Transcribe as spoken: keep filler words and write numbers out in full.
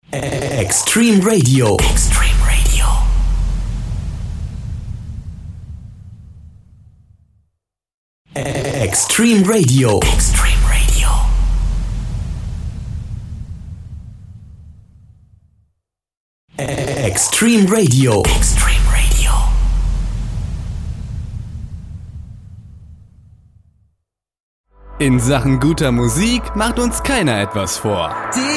Extreme Radio. Extreme Radio. Extreme Radio. Extreme Radio. Extreme Radio. Extreme Radio. In Sachen guter Musik macht uns keiner etwas vor. Die